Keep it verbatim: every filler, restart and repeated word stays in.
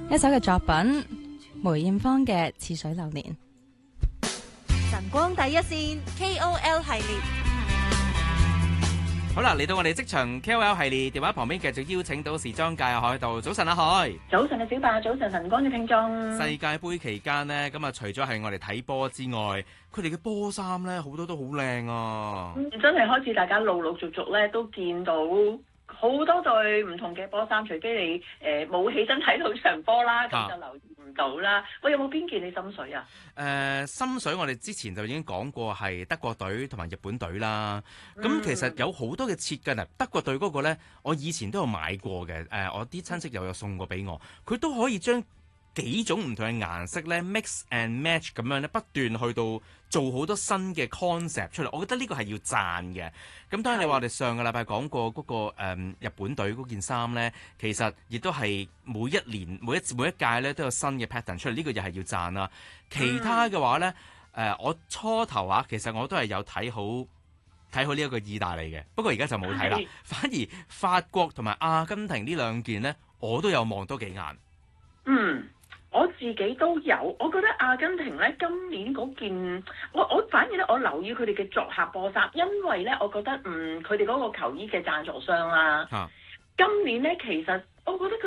一首嘅作品，梅艷芳嘅《似水流年》。 晨光第一線 K O L 系列。 好啦，嚟到我哋職場 K O L 系列，電話旁邊繼續邀請到時裝界嘅海盜。早晨阿海。 早晨嘅小白，早晨晨光嘅聽眾。 世界盃期間呢，咁啊除咗係我哋睇波之外，佢哋嘅波衫咧好多都好靚啊！ 嗯、真係開始大家陸陸續續咧都見到好多對唔同嘅波衫，除非你誒冇、呃、起身睇到場波啦，咁、啊、就留意唔到啦。喂，有冇邊件你心水啊？誒、 呃，心水我哋之前就已經講過係德國隊同埋日本隊啦。咁、嗯、其實有好多嘅設計啊，德國隊嗰個咧，我以前都有買過嘅。誒、呃，我啲親戚又有送過俾我，佢都可以將幾種唔同嘅顏色咧 mix and match 咁樣咧，不斷去到做好多新嘅 concept 出嚟。我覺得呢個係要讚嘅。咁當然你話我哋上個禮拜講過嗰、那個、嗯、日本隊嗰件衫咧，其實亦都係每一年每一每一屆咧都有新嘅 pattern 出嚟，呢、這個又係要讚啦。其他嘅話咧，誒、呃、我初頭啊，其實我都係有睇好睇好呢一個意大利嘅，不過而家就冇睇啦。反而法國同埋阿根廷呢兩件咧，我都有望多幾眼。 嗯。我自己都有，我覺得阿根廷咧今年嗰件，我我反而咧我留意佢哋嘅作客波衫，因為咧我覺得嗯佢哋嗰個球衣嘅贊助商啦、啊，啊、今年咧其實我覺得